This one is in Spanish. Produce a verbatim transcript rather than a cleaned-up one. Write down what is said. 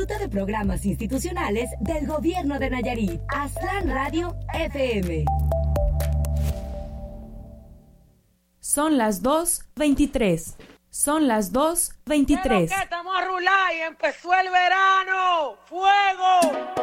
Disfruta de programas institucionales del Gobierno de Nayarit. Aztlán Radio F M. Son las dos veintitrés. Son las dos veintitrés. Pero que estamos a rular y empezó el verano. ¡Fuego!